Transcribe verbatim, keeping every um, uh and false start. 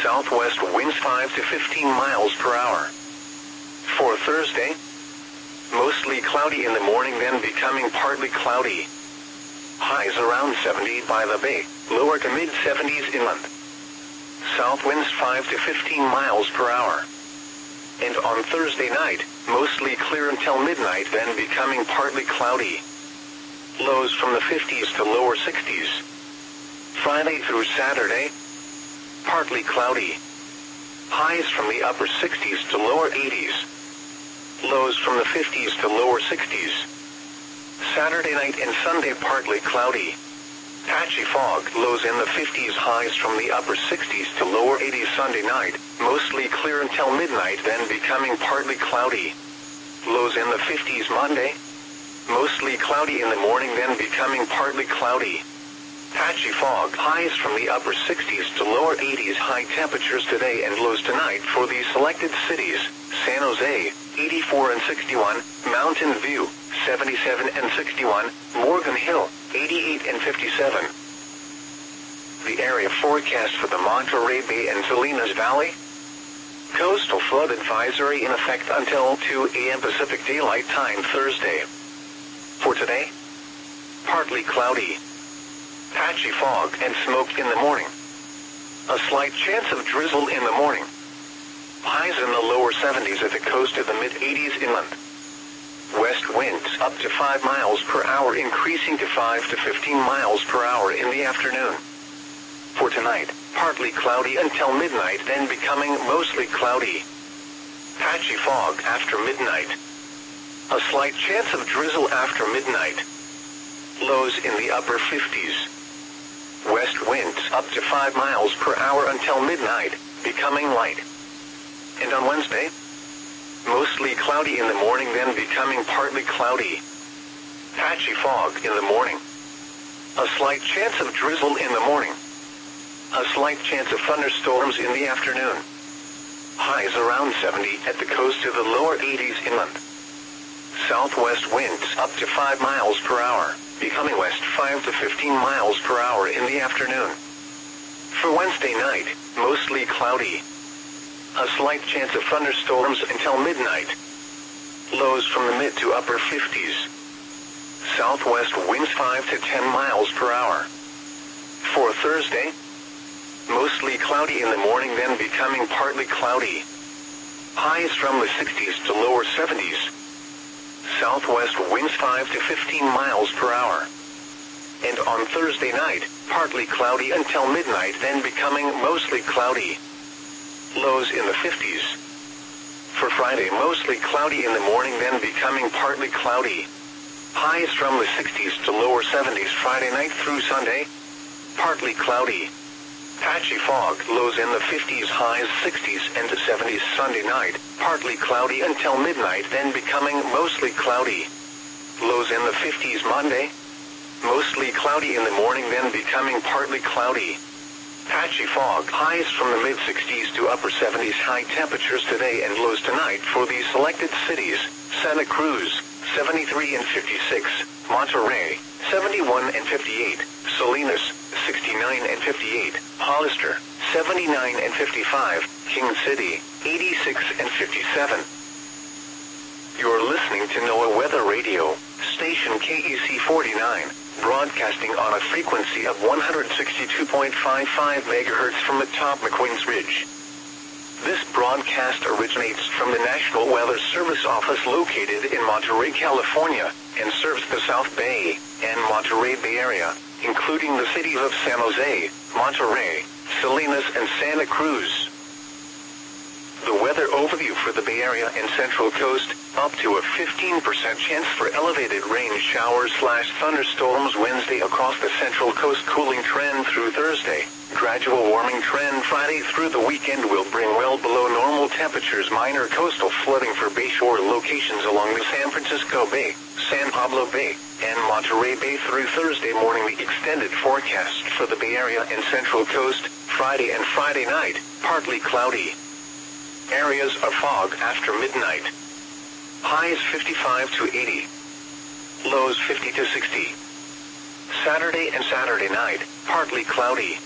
Southwest winds five to fifteen miles per hour. For Thursday, mostly cloudy in the morning, then becoming partly cloudy. Highs around seventy by the bay, lower to mid seventies inland. South winds five to fifteen miles per hour. And on Thursday night, mostly clear until midnight, then becoming partly cloudy. Lows from the fifties to lower sixties. Friday through Saturday, partly cloudy. Highs from the upper sixties to lower eighties. Lows from the fifties to lower sixties. Saturday night and Sunday partly cloudy. Patchy fog, lows in the fifties, highs from the upper sixties to lower eighties Sunday night, mostly clear until midnight, then becoming partly cloudy. Lows in the fifties Monday, mostly cloudy in the morning, then becoming partly cloudy. Patchy fog, highs from the upper sixties to lower eighties, high temperatures today and lows tonight for the selected cities: San Jose, eighty-four and sixty-one, Mountain View, seventy-seven and sixty-one, Morgan Hill, eighty-eight and fifty-seven. The area forecast for the Monterey Bay and Salinas Valley. Coastal flood advisory in effect until two a m Pacific Daylight Time Thursday. For today, partly cloudy. Patchy fog and smoke in the morning. A slight chance of drizzle in the morning. Highs in the lower seventies at the coast, to the mid-eighties inland. West winds up to five miles per hour, increasing to five to fifteen miles per hour in the afternoon. For tonight, partly cloudy until midnight, then becoming mostly cloudy. Patchy fog after midnight. A slight chance of drizzle after midnight. Lows in the upper fifties. West winds up to five miles per hour until midnight, becoming light. And on Wednesday, mostly cloudy in the morning, then becoming partly cloudy. Patchy fog in the morning. A slight chance of drizzle in the morning. A slight chance of thunderstorms in the afternoon. Highs around seventy at the coast, to the lower eighties inland. Southwest winds up to five miles per hour, becoming west five to fifteen miles per hour in the afternoon. For Wednesday night, mostly cloudy. A slight chance of thunderstorms until midnight. Lows from the mid to upper fifties. Southwest winds five to ten miles per hour. For Thursday, mostly cloudy in the morning, then becoming partly cloudy. Highs from the sixties to lower seventies. Southwest winds five to fifteen miles per hour. And on Thursday night, partly cloudy until midnight, then becoming mostly cloudy. Lows in the fifties. For Friday, mostly cloudy in the morning, then becoming partly cloudy. Highs from the sixties to lower seventies Friday night through Sunday. Partly cloudy. Patchy fog, lows in the fifties, highs sixties and seventies Sunday night. Partly cloudy until midnight, then becoming mostly cloudy. Lows in the fifties Monday. Mostly cloudy in the morning, then becoming partly cloudy. Patchy fog, highs from the mid-sixties to upper seventies, high temperatures today and lows tonight for the selected cities: Santa Cruz, seventy-three and fifty-six, Monterey, seventy-one and fifty-eight, Salinas, sixty-nine and fifty-eight, Hollister, seventy-nine and fifty-five, King City, eighty-six and fifty-seven. You're listening to NOAA Weather Radio, station K E C forty-nine, broadcasting on a frequency of one hundred sixty-two point five five megahertz from atop McQueen's Ridge. This broadcast originates from the National Weather Service office located in Monterey, California, and serves the South Bay and Monterey Bay area, including the cities of San Jose, Monterey, Salinas, and Santa Cruz. The weather overview for the Bay Area and Central Coast: up to a fifteen percent chance for elevated rain showers slash thunderstorms Wednesday across the Central Coast. Cooling trend through Thursday. Gradual warming trend Friday through the weekend will bring well below normal temperatures. Minor coastal flooding for bayshore locations along the San Francisco Bay, San Pablo Bay, and Monterey Bay through Thursday morning. The extended forecast for the Bay Area and Central Coast: Friday and Friday night, partly cloudy. Areas of fog after midnight. Highs fifty-five to eighty. Lows fifty to sixty. Saturday and Saturday night, partly cloudy.